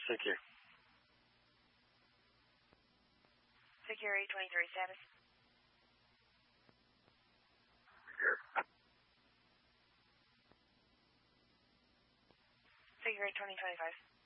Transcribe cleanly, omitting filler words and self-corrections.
Take care. Secure 823 status. Figure 8 2025.